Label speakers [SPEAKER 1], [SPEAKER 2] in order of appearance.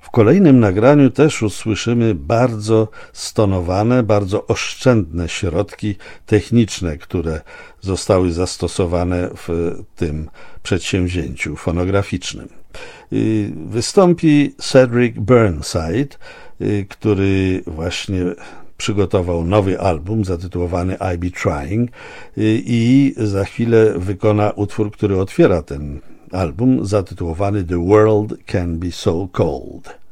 [SPEAKER 1] W kolejnym nagraniu też usłyszymy bardzo stonowane, bardzo oszczędne środki techniczne, które zostały zastosowane w tym przedsięwzięciu fonograficznym. Wystąpi Cedric Burnside, który właśnie przygotował nowy album zatytułowany I Be Trying i za chwilę wykona utwór, który otwiera ten album, zatytułowany The World Can Be So Cold.